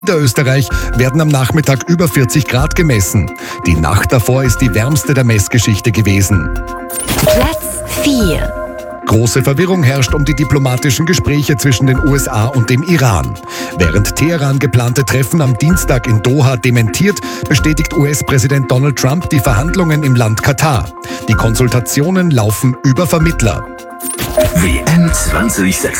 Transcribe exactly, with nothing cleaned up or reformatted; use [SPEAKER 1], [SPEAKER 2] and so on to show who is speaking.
[SPEAKER 1] Niederösterreich werden am Nachmittag über vierzig Grad gemessen. Die Nacht davor ist die wärmste der Messgeschichte gewesen.
[SPEAKER 2] Platz vier.
[SPEAKER 1] Große Verwirrung herrscht um die diplomatischen Gespräche zwischen den U S A und dem Iran. Während Teheran geplante Treffen am Dienstag in Doha dementiert, bestätigt U S-Präsident Donald Trump die Verhandlungen im Land Katar. Die Konsultationen laufen über Vermittler.
[SPEAKER 3] W M zwanzig